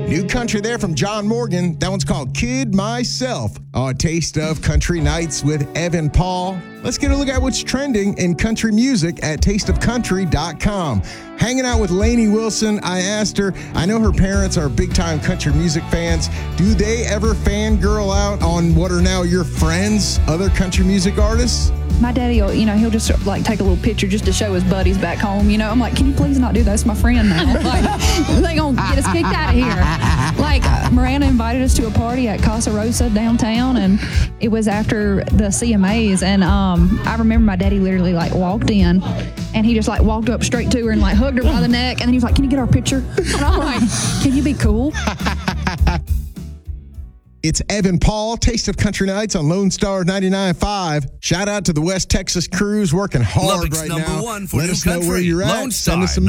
New country there from John Morgan. That one's called Kid Myself. A taste of country nights with Evan Paul. Let's get a look at what's trending in country music at tasteofcountry.com. Hanging out with Lainey Wilson, I asked her, I know her parents are big-time country music fans. Do they ever fangirl out on what are now your friends, other country music artists? My daddy, he'll just take a little picture just to show his buddies back home. I'm like, can you please not do that? That's my friend now. They gonna get us kicked out of here. Miranda invited us to a party at Casa Rosa downtown, and it was after the CMAs. And I remember my daddy literally walked in, and he just walked up straight to her and hugged her by the neck, and then he was like, "Can you get our picture?" And I'm like, "Can you be cool?" It's Evan Paul, Taste of Country Nights on Lone Star 99.5. Shout out to the West Texas crews working hard Lubbock's right number now. one for Let new us know country. where you're at. Lone Star Send us some